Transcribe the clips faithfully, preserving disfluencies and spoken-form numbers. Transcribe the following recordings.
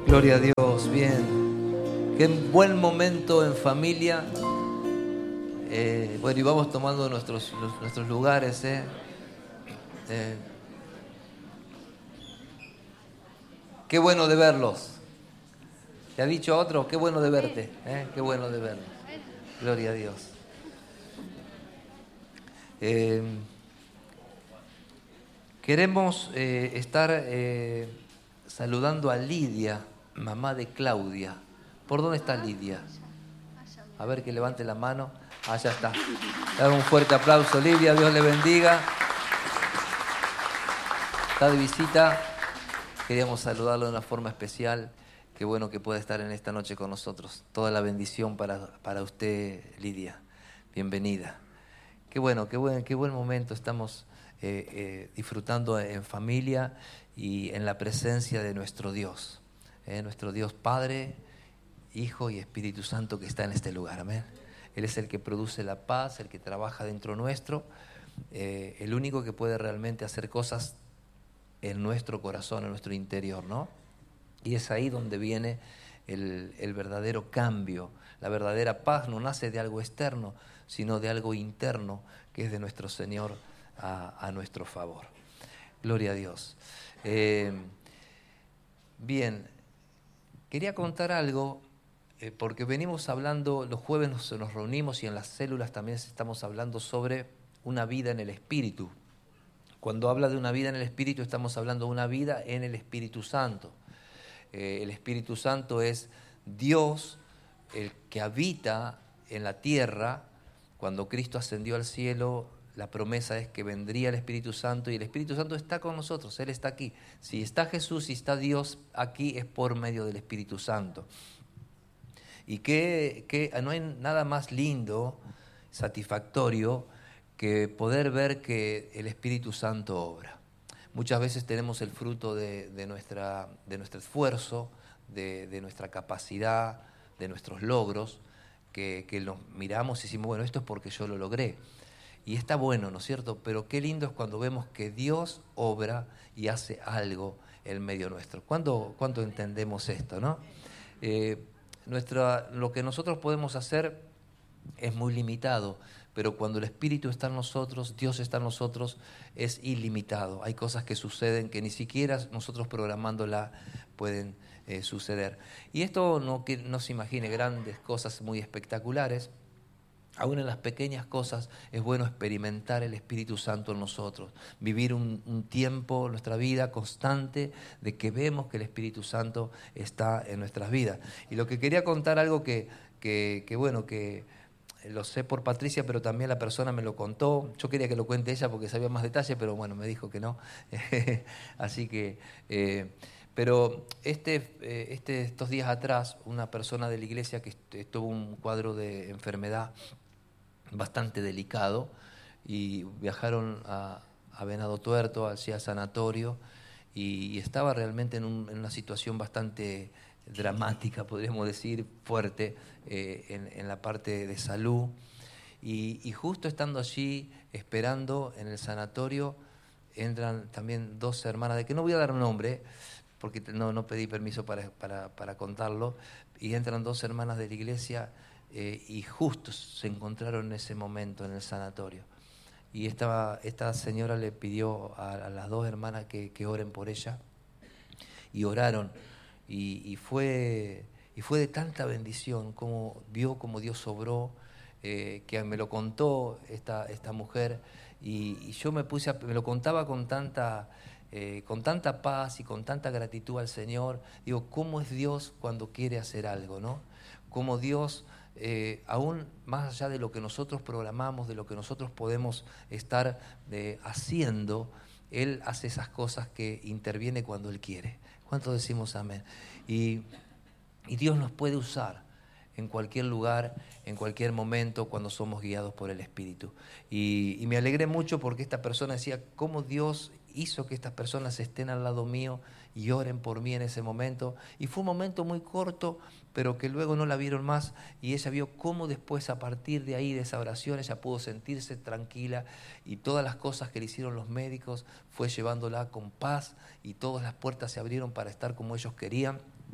Gloria a Dios, bien. Qué buen momento en familia. Eh, bueno, y vamos tomando nuestros, los, nuestros lugares. Eh. Eh, qué bueno de verlos. ¿Te ha dicho otro? Qué bueno de verte. Eh. Qué bueno de verlos. Gloria a Dios. Eh, queremos eh, estar eh, saludando a Lidia, mamá de Claudia. ¿Por dónde está Lidia? A ver, que levante la mano. Allá está. Dar un fuerte aplauso, Lidia. Dios le bendiga. Está de visita. Queríamos saludarlo de una forma especial. Qué bueno que pueda estar en esta noche con nosotros. Toda la bendición para, para usted, Lidia. Bienvenida. Qué bueno, qué buen, qué buen momento estamos eh, eh, disfrutando en familia y en la presencia de nuestro Dios. Eh, nuestro Dios Padre, Hijo y Espíritu Santo que está en este lugar. Amén. Él es el que produce la paz, el que trabaja dentro nuestro, eh, el único que puede realmente hacer cosas en nuestro corazón, en nuestro interior, ¿no? Y es ahí donde viene el, el verdadero cambio. La verdadera paz no nace de algo externo, sino de algo interno, que es de nuestro Señor a, a nuestro favor. Gloria a Dios. Eh, bien, quería contar algo, eh, porque venimos hablando, los jueves nos, nos reunimos y en las células también estamos hablando sobre una vida en el Espíritu. Cuando habla de una vida en el Espíritu, estamos hablando de una vida en el Espíritu Santo. Eh, el Espíritu Santo es Dios, el que habita en la tierra. Cuando Cristo ascendió al cielo, la promesa es que vendría el Espíritu Santo y el Espíritu Santo está con nosotros, Él está aquí. Si está Jesús, si está Dios aquí, es por medio del Espíritu Santo. Y que, que no hay nada más lindo, satisfactorio, que poder ver que el Espíritu Santo obra. Muchas veces tenemos el fruto de, de, nuestra, de nuestro esfuerzo, de, de nuestra capacidad, de nuestros logros, que, que los miramos y decimos, bueno, esto es porque yo lo logré. Y está bueno, ¿no es cierto? Pero qué lindo es cuando vemos que Dios obra y hace algo en medio nuestro. ¿Cuándo, cuándo entendemos esto, no? Eh, nuestra, lo que nosotros podemos hacer es muy limitado, pero cuando el Espíritu está en nosotros, Dios está en nosotros, es ilimitado. Hay cosas que suceden que ni siquiera nosotros programándola pueden eh, suceder. Y esto no, que no se imagine grandes cosas muy espectaculares. Aún en las pequeñas cosas es bueno experimentar el Espíritu Santo en nosotros, vivir un, un tiempo en nuestra vida constante de que vemos que el Espíritu Santo está en nuestras vidas. Y lo que quería contar algo que, que, que bueno, que lo sé por Patricia, pero también la persona me lo contó. Yo quería que lo cuente ella porque sabía más detalles, pero bueno, me dijo que no. Así que, eh, pero este, eh, este, estos días atrás, una persona de la iglesia que tuvo un cuadro de enfermedad bastante delicado y viajaron a, a Venado Tuerto, hacia sanatorio, y, y estaba realmente en, un, en una situación bastante dramática, podríamos decir, fuerte eh, en, en la parte de salud. Y, y justo estando allí, esperando en el sanatorio, entran también dos hermanas, de que no voy a dar nombre, porque no, no pedí permiso para, para, para contarlo, y entran dos hermanas de la iglesia eh, y justo se encontraron en ese momento en el sanatorio. Y esta, esta señora le pidió a, a las dos hermanas que, que oren por ella, y oraron. Y, y, fue, y fue de tanta bendición, como vio como Dios obró, eh, que me lo contó esta, esta mujer, y, y yo me puse, a, me lo contaba con tanta, eh, con tanta paz y con tanta gratitud al Señor. Digo, ¿cómo es Dios cuando quiere hacer algo, no? Cómo Dios, eh, aún más allá de lo que nosotros programamos, de lo que nosotros podemos estar eh, haciendo, Él hace esas cosas que interviene cuando Él quiere. ¿Cuántos decimos amén? Y, y Dios nos puede usar en cualquier lugar, en cualquier momento, cuando somos guiados por el Espíritu. Y, y me alegré mucho porque esta persona decía, ¿cómo Dios hizo que estas personas estén al lado mío y oren por mí en ese momento? Y fue un momento muy corto, pero que luego no la vieron más, y ella vio cómo después, a partir de ahí, de esa oración, ella pudo sentirse tranquila, y todas las cosas que le hicieron los médicos fue llevándola con paz, y todas las puertas se abrieron para estar como ellos querían.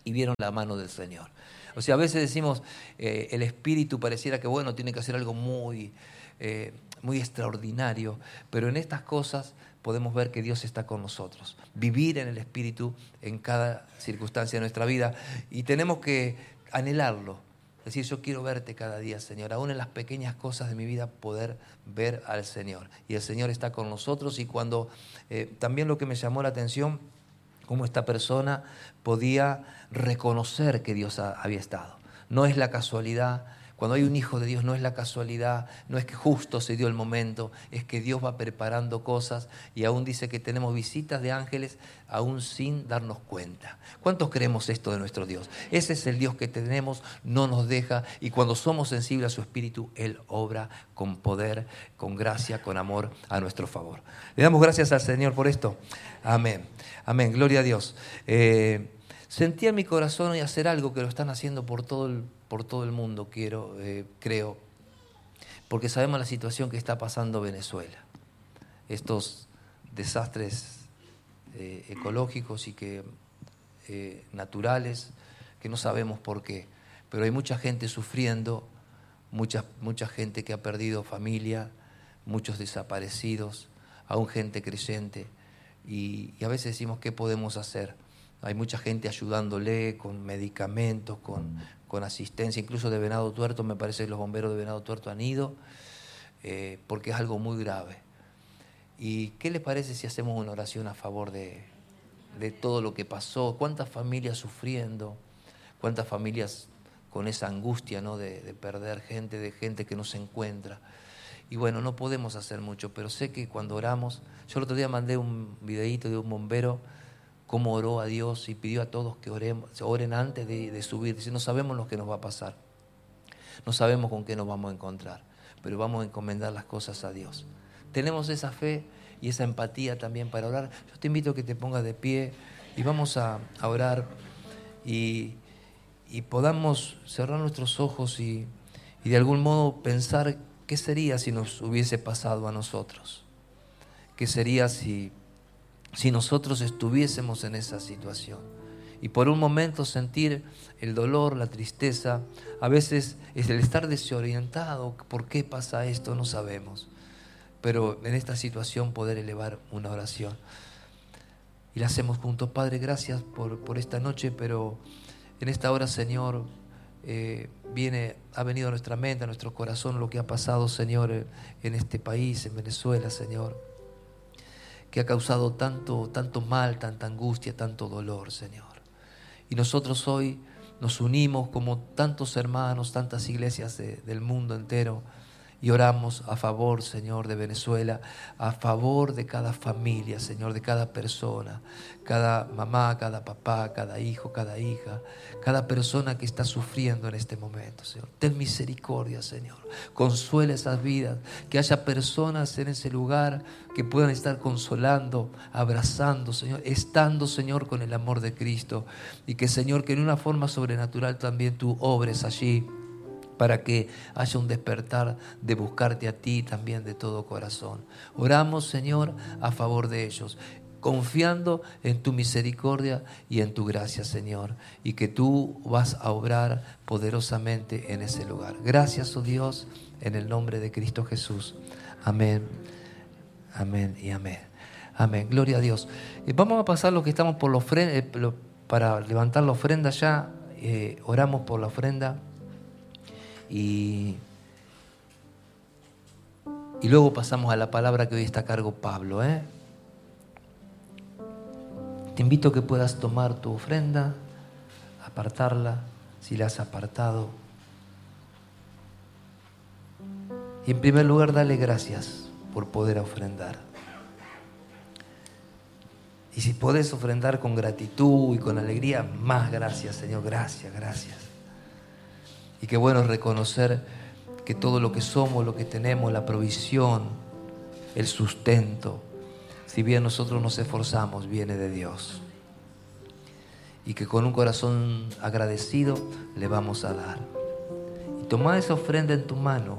y vieron la mano del Señor. O sea, a veces decimos, eh, el Espíritu pareciera que, bueno, tiene que hacer algo muy, eh, muy extraordinario, pero en estas cosas podemos ver que Dios está con nosotros. Vivir en el Espíritu en cada circunstancia de nuestra vida, y tenemos que anhelarlo. Es decir, yo quiero verte cada día, Señor. Aún en las pequeñas cosas de mi vida, poder ver al Señor. Y el Señor está con nosotros. Y cuando eh, también lo que me llamó la atención, cómo esta persona podía reconocer que Dios ha, había estado. No es la casualidad. Cuando hay un hijo de Dios, no es la casualidad, no es que justo se dio el momento, es que Dios va preparando cosas, y aún dice que tenemos visitas de ángeles aún sin darnos cuenta. ¿Cuántos creemos esto de nuestro Dios? Ese es el Dios que tenemos, no nos deja, y cuando somos sensibles a su Espíritu, Él obra con poder, con gracia, con amor a nuestro favor. Le damos gracias al Señor por esto. Amén. Amén. Gloria a Dios. Eh, sentí en mi corazón hoy hacer algo que lo están haciendo por todo el por todo el mundo, quiero, eh, creo, porque sabemos la situación que está pasando Venezuela. Estos desastres eh, ecológicos y que eh, naturales, que no sabemos por qué, pero hay mucha gente sufriendo, mucha, mucha gente que ha perdido familia, muchos desaparecidos, aún gente creyente, y, y a veces decimos, ¿qué podemos hacer? Hay mucha gente ayudándole con medicamentos, con, con asistencia, incluso de Venado Tuerto. Me parece que los bomberos de Venado Tuerto han ido, eh, porque es algo muy grave. ¿Y qué les parece si hacemos una oración a favor de, de todo lo que pasó? ¿Cuántas familias sufriendo? ¿Cuántas familias con esa angustia, ¿no? de, de perder gente, de gente que no se encuentra? Y bueno, no podemos hacer mucho, pero sé que cuando oramos... Yo el otro día mandé un videíto de un bombero, cómo oró a Dios y pidió a todos que oremos, oren antes de, de subir. Dice, no sabemos lo que nos va a pasar, no sabemos con qué nos vamos a encontrar, pero vamos a encomendar las cosas a Dios. Tenemos esa fe y esa empatía también para orar. Yo te invito a que te pongas de pie y vamos a, a orar, y, y podamos cerrar nuestros ojos y, y de algún modo pensar qué sería si nos hubiese pasado a nosotros, qué sería si... si nosotros estuviésemos en esa situación. Y por un momento sentir el dolor, la tristeza, a veces es el estar desorientado. ¿Por qué pasa esto? No sabemos. Pero en esta situación poder elevar una oración. Y la hacemos juntos. Padre, gracias por, por esta noche, pero en esta hora, Señor, eh, viene, ha venido a nuestra mente, a nuestro corazón, lo que ha pasado, Señor, en este país, en Venezuela, Señor, que ha causado tanto, tanto mal, tanta angustia, tanto dolor, Señor. Y nosotros hoy nos unimos como tantos hermanos, tantas iglesias de, del mundo entero, y oramos a favor, Señor, de Venezuela, a favor de cada familia, Señor, de cada persona, cada mamá, cada papá, cada hijo, cada hija, cada persona que está sufriendo en este momento, Señor. Ten misericordia, Señor. Consuela esas vidas, que haya personas en ese lugar que puedan estar consolando, abrazando, Señor, estando, Señor, con el amor de Cristo, y que, Señor, que en una forma sobrenatural también tú obres allí, para que haya un despertar de buscarte a ti también de todo corazón. Oramos, Señor, a favor de ellos, confiando en tu misericordia y en tu gracia, Señor, y que tú vas a obrar poderosamente en ese lugar. Gracias, oh Dios, en el nombre de Cristo Jesús. Amén, amén y amén. Amén, gloria a Dios. Eh, vamos a pasar los que estamos por la ofrenda, eh, lo, para levantar la ofrenda ya. Eh, oramos por la ofrenda. Y, y luego pasamos a la palabra que hoy está a cargo Pablo, ¿eh? Te invito a que puedas tomar tu ofrenda, apartarla, si la has apartado. Y en primer lugar, dale gracias por poder ofrendar. Y si podés ofrendar con gratitud y con alegría, más gracias, Señor, gracias, gracias. Y qué bueno reconocer que todo lo que somos, lo que tenemos, la provisión, el sustento, si bien nosotros nos esforzamos, viene de Dios. Y que con un corazón agradecido le vamos a dar. Y toma esa ofrenda en tu mano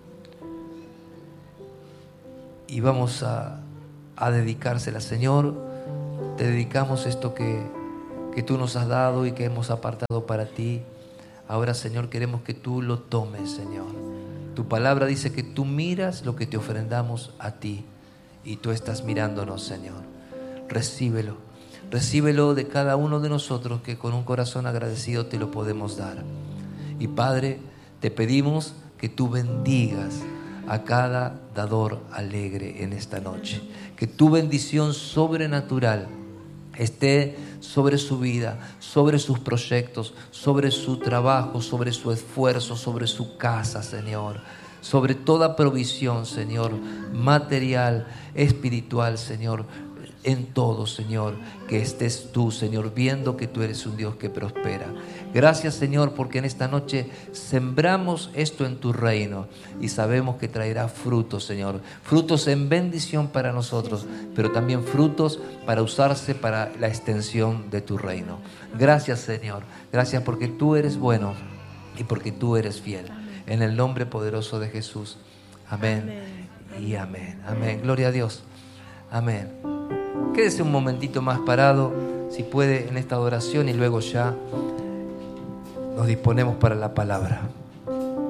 y vamos a, a dedicársela. Señor, te dedicamos esto que, que tú nos has dado y que hemos apartado para ti. Ahora, Señor, queremos que tú lo tomes, Señor. Tu palabra dice que tú miras lo que te ofrendamos a ti y tú estás mirándonos, Señor. Recíbelo, recíbelo de cada uno de nosotros, que con un corazón agradecido te lo podemos dar. Y Padre, te pedimos que tú bendigas a cada dador alegre en esta noche. Que tu bendición sobrenatural esté sobre su vida, sobre sus proyectos, sobre su trabajo, sobre su esfuerzo, sobre su casa, Señor. Sobre toda provisión, Señor, material, espiritual, Señor. En todo, Señor, que estés tú, Señor, viendo que tú eres un Dios que prospera. Gracias, Señor, porque en esta noche sembramos esto en tu reino y sabemos que traerá frutos, Señor. Frutos en bendición para nosotros, pero también frutos para usarse para la extensión de tu reino. Gracias, Señor. Gracias porque tú eres bueno y porque tú eres fiel. En el nombre poderoso de Jesús. Amén, amén. Y amén. Amén. Gloria a Dios. Amén. Quédese un momentito más parado, si puede, en esta adoración, y luego ya nos disponemos para la palabra.